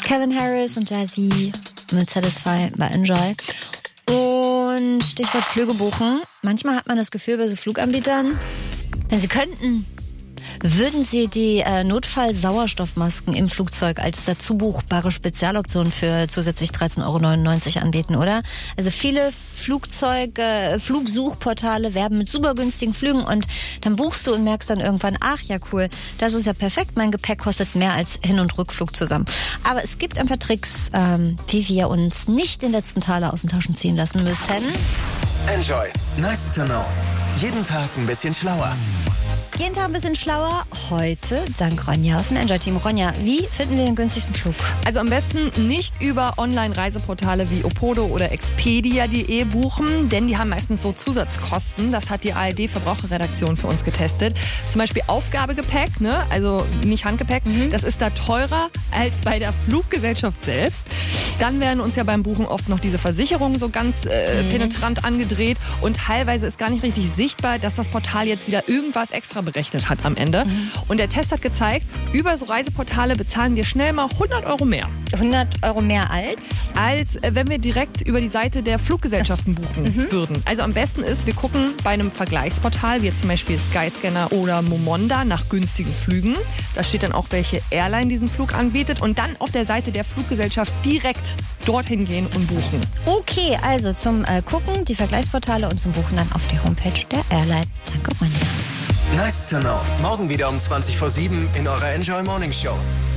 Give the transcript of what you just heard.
Calvin Harris und Jay-Z mit Satisfy bei Enjoy. Und Stichwort Flüge buchen. Manchmal hat man das Gefühl bei so Fluganbietern, wenn sie könnten, würden Sie die Notfall-Sauerstoffmasken im Flugzeug als dazu buchbare Spezialoption für zusätzlich 13,99 € anbieten, oder? Also viele Flugsuchportale werben mit super günstigen Flügen und dann buchst du und merkst dann irgendwann, ach ja cool, das ist ja perfekt, mein Gepäck kostet mehr als Hin- und Rückflug zusammen. Aber es gibt ein paar Tricks, wie wir uns nicht den letzten Taler aus den Taschen ziehen lassen müssen. Enjoy. Nice to know. Jeden Tag ein bisschen schlauer. Jeden Tag ein bisschen schlauer. Heute dank Ronja aus dem Enjoy-Team. Ronja, wie finden wir den günstigsten Flug? Also am besten nicht über Online-Reiseportale wie Opodo oder Expedia.de buchen, denn die haben meistens so Zusatzkosten. Das hat die ARD-Verbraucherredaktion für uns getestet. Zum Beispiel Aufgabegepäck, ne? Also nicht Handgepäck. Das ist da teurer als bei der Fluggesellschaft selbst. Dann werden uns ja beim Buchen oft noch diese Versicherungen so ganz penetrant angedreht und teilweise ist gar nicht richtig sichtbar, dass das Portal jetzt wieder irgendwas extra berechnet hat am Ende. Und der Test hat gezeigt, über so Reiseportale bezahlen wir schnell mal 100 € mehr. 100 € mehr als? Als wenn wir direkt über die Seite der Fluggesellschaften buchen würden. Also am besten ist, wir gucken bei einem Vergleichsportal, wie jetzt zum Beispiel Skyscanner oder Momonda, nach günstigen Flügen. Da steht dann auch, welche Airline diesen Flug anbietet und dann auf der Seite der Fluggesellschaft direkt dorthin gehen und buchen. Okay, also zum Gucken, die Vergleichsportale und zum Buchen dann auf die Homepage der Airline. Danke, Ronja. Nice to know. Morgen wieder um 7:20 in eurer Enjoy Morning Show.